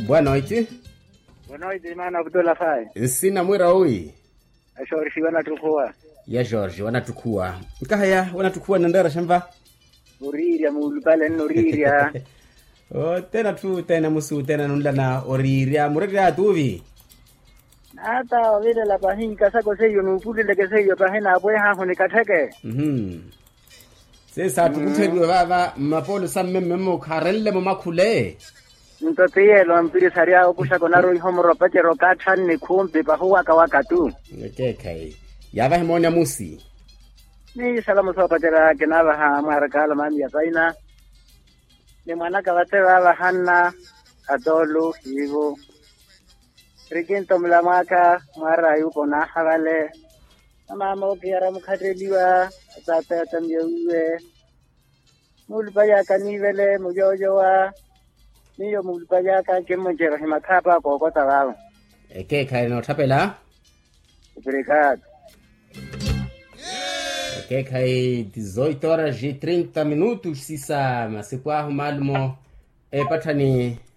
Boa noite. Boa noite, mano Abdullah Fai. Sina mwira oi. A Jorge wanatukua. Ya Jorge wanatukua. Nkahaya wanatukua nandara shamba. Oriria mulupale noriria. Oh, tena musu tena nunda na oriria muriria tuvi. Ata vile la pahin kasa ko seyo nupuli le keseyo pahin abwe ha hone kateke. Sesa tukuthelwe baba mapolo sammemme kharelle mo makhule. Ntotiye lo ampiri saria opusha konaro ihomro pachero kathan ni khumbi pa huwa ka wakatu. Okay. Yaba himona musi. Ni salamu so pachera kenaba ha marakala mami ya saina. Ni mwana ka bate baba hanna adolu hivo. Rikinto mlamaka mara yuko na havale. Mama okiara mukhateliwa tata tamyewe. Mulbaya kanivele mujojowa. Niyo mulbaya ka kemonjero himakapa kokota baba. Eke kai no tapela. Obrigado. Eke kai 18 horas e 30 minutos sisa masikwa humalmo patani